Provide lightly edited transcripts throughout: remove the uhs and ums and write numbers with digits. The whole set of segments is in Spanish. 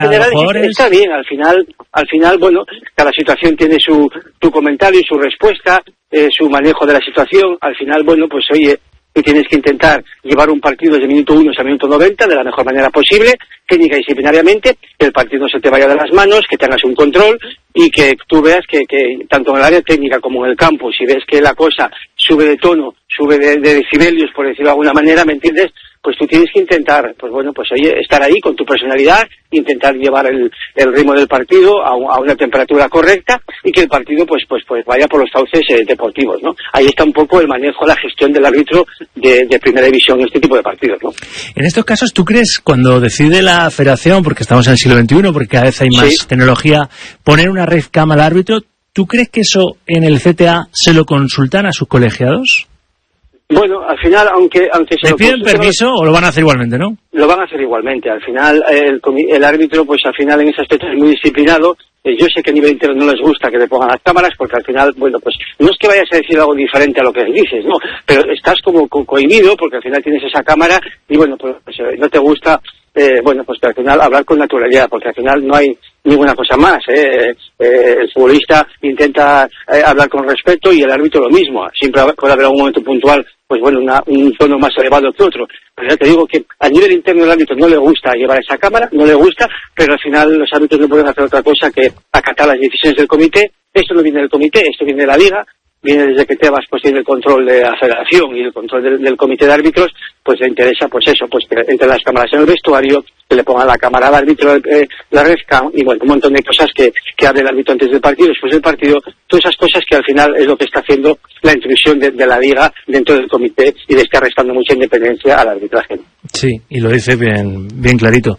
general está bien, al final, bueno, cada situación tiene su comentario y su respuesta, su manejo de la situación. Al final, bueno, pues oye, tú tienes que intentar llevar un partido desde minuto 1 hasta minuto 90 de la mejor manera posible, técnica y disciplinariamente, que el partido no se te vaya de las manos, que tengas un control y que tú veas que tanto en el área técnica como en el campo, si ves que la cosa sube de tono, sube de decibelios, por decirlo de alguna manera, ¿me entiendes?, pues tú tienes que intentar, pues bueno, pues oye, estar ahí con tu personalidad, intentar llevar el ritmo del partido a una temperatura correcta y que el partido pues vaya por los cauces deportivos, ¿no? Ahí está un poco el manejo, la gestión del árbitro de primera división en este tipo de partidos, ¿no? En estos casos, ¿tú crees, cuando decide la federación, porque estamos en el siglo XXI, porque cada vez hay más tecnología, poner una red cam al árbitro, ¿tú crees que eso en el CTA se lo consultan a sus colegiados? Bueno, al final, aunque se ¿le piden permiso o lo van a hacer igualmente, no? Lo van a hacer igualmente. Al final, el árbitro, pues al final en ese aspecto es muy disciplinado. Yo sé que a nivel interno no les gusta que le pongan las cámaras, porque al final, bueno, pues no es que vayas a decir algo diferente a lo que dices, ¿no? Pero estás como cohibido, porque al final tienes esa cámara y, bueno, pues no te gusta, bueno, pues al final hablar con naturalidad, porque al final no hay ninguna cosa más, el futbolista intenta hablar con respeto y el árbitro lo mismo. Siempre puede haber algún momento puntual, pues bueno, un tono más elevado que otro. Pero ya te digo que a nivel interno el árbitro no le gusta llevar esa cámara, no le gusta, pero al final los árbitros no pueden hacer otra cosa que acatar las decisiones del comité. Esto no viene del comité, esto viene de la liga, viene desde que Tebas pues tiene el control de la federación y el control del comité de árbitros. Pues le interesa pues eso, pues que entre las cámaras en el vestuario, que le pongan la cámara al árbitro, la red cam, y bueno, un montón de cosas que hable el árbitro antes del partido, después del partido, todas esas cosas que al final es lo que está haciendo la intrusión de la liga dentro del comité y le está restando mucha independencia al arbitraje. Sí, y lo dice bien clarito.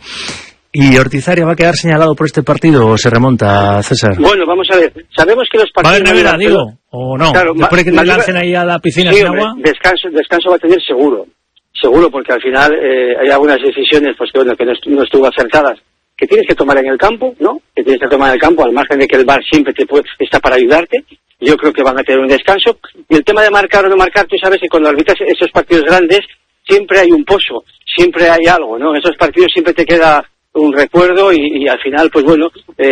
¿Y Ortiz-Arias va a quedar señalado por este partido o se remonta, César? Bueno, vamos a ver. Sabemos que los partidos... ¿Va a haber nevera, digo? ¿O no? Claro, ¿Después de que te lancen ahí a la piscina sin agua? Descanso va a tener seguro, porque al final hay algunas decisiones pues que no estuvo acertadas, que tienes que tomar en el campo, ¿no? Que tienes que tomar en el campo, al margen de que el VAR siempre está para ayudarte. Yo creo que van a tener un descanso. Y el tema de marcar o no marcar, tú sabes que cuando arbitras esos partidos grandes, siempre hay un pozo, siempre hay algo, ¿no? En esos partidos siempre te queda un recuerdo y al final, pues bueno,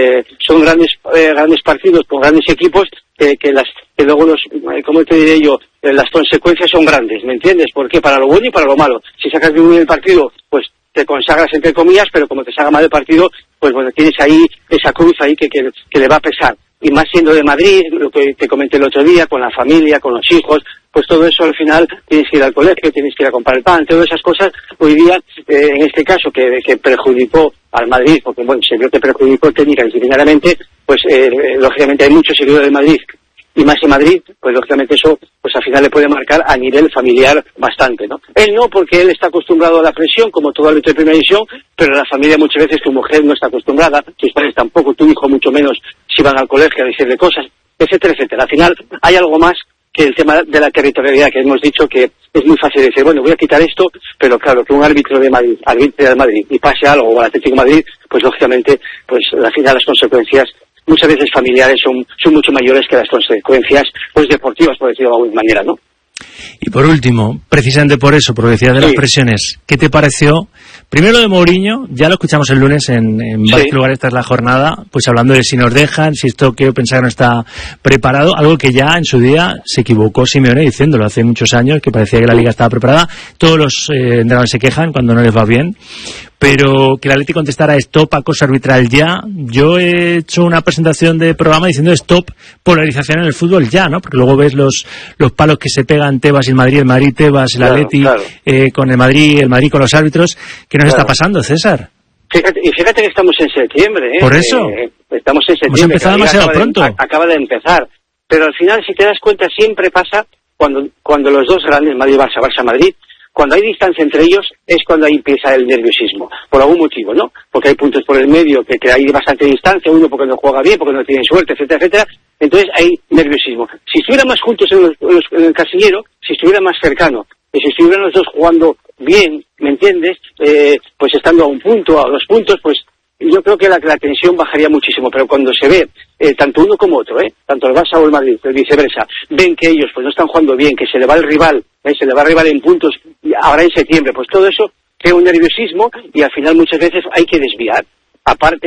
son grandes partidos con grandes equipos que luego ¿cómo te diré yo? Las consecuencias son grandes, ¿me entiendes? Porque para lo bueno y para lo malo. Si sacas bien el partido, pues te consagras entre comillas, pero como te salga mal el partido, pues bueno, tienes ahí esa cruz ahí que le va a pesar. Y más siendo de Madrid, lo que te comenté el otro día, con la familia, con los hijos, pues todo eso al final tienes que ir al colegio, tienes que ir a comprar el pan, todas esas cosas, hoy día, en este caso, que perjudicó al Madrid, porque bueno, se vio que perjudicó técnica y disciplinariamente, pues lógicamente hay muchos seguidores de Madrid, y más en Madrid, pues lógicamente eso, pues al final le puede marcar a nivel familiar bastante, ¿no? Él no, porque él está acostumbrado a la presión, como todo árbitro de primera división, pero la familia muchas veces, tu mujer no está acostumbrada, tus padres tampoco, tu hijo mucho menos, si van al colegio a decirle cosas, etcétera, etcétera. Al final hay algo más que el tema de la territorialidad, que hemos dicho que es muy fácil decir, bueno, voy a quitar esto, pero claro, que un árbitro de Madrid, arbitre del Madrid, y pase algo, o al Atlético de Madrid, pues lógicamente, pues al final las consecuencias muchas veces familiares son mucho mayores que las consecuencias pues deportivas, por decirlo de alguna manera, ¿no? Y por último, precisamente por eso, porque decías de las presiones, ¿qué te pareció? Primero lo de Mourinho, ya lo escuchamos el lunes en varios lugares tras la jornada, pues hablando de si nos dejan, si esto que pensar que no está preparado, algo que ya en su día se equivocó Simeone diciéndolo hace muchos años, que parecía que la liga estaba preparada. Todos los entrenadores se quejan cuando no les va bien, pero que el Atleti contestara stop acoso arbitral ya. Yo he hecho una presentación de programa diciendo stop polarización en el fútbol ya, ¿no? Porque luego ves los palos que se pegan Tebas y el Madrid Tebas, el Atleti con el Madrid con los árbitros. ¿Qué nos está pasando, César? Fíjate que estamos en septiembre, ¿eh? Por eso. Estamos en septiembre. Hemos empezado demasiado pronto. Acaba de empezar. Pero al final, si te das cuenta, siempre pasa cuando los dos grandes, Madrid-Barça, Barça-Madrid, cuando hay distancia entre ellos es cuando ahí empieza el nerviosismo, por algún motivo, ¿no? Porque hay puntos por el medio que hay bastante distancia, uno porque no juega bien, porque no tiene suerte, etcétera, etcétera. Entonces hay nerviosismo. Si estuvieran más juntos en el casillero, si estuvieran más cercano, y si estuvieran los dos jugando bien, ¿me entiendes? Pues estando a un punto, a 2 puntos, pues yo creo que la tensión bajaría muchísimo. Pero cuando se ve tanto uno como otro, tanto el Barça o el Madrid, viceversa, ven que ellos pues no están jugando bien, que se le va el rival, en puntos, ahora en septiembre, pues todo eso crea un nerviosismo y al final muchas veces hay que desviar. Aparte